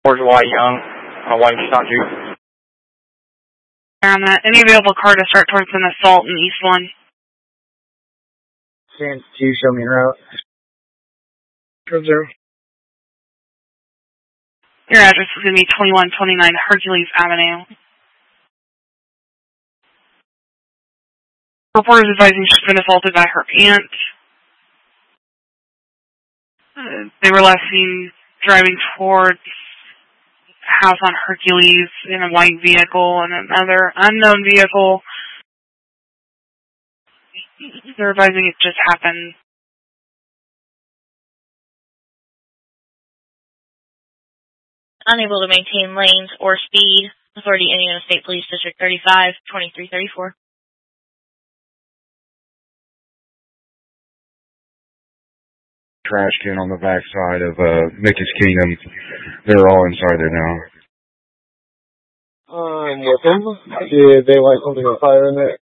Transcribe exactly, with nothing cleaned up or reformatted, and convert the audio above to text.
Where's White Young? Uh, White Stock Juice. On that, any available car to start towards an assault in East one? Sands two, show me en route. Curve zero. Your address is going to be twenty-one twenty-nine Hercules Avenue. Reporter is advising she's been assaulted by her aunt. Uh, they were last seen driving towards a house on Hercules in a white vehicle and another unknown vehicle. They're advising it just happened. Unable to maintain lanes or speed. Authority Indiana State Police District thirty-five, twenty-three thirty-four. Trash can on the backside of uh, Mickey's Kingdom. They're all inside there now. I'm with them. Did they light something on fire in there?